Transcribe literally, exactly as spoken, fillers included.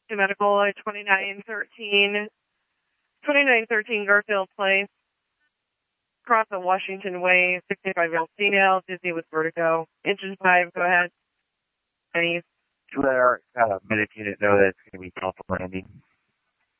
to medical at twenty-nine thirteen, twenty-nine thirteen Garfield Place, across the Washington Way, sixty-five-year-old female, dizzy with vertigo. Engine five, go ahead. Any? Let our uh, med unit know that it's going to be self landing.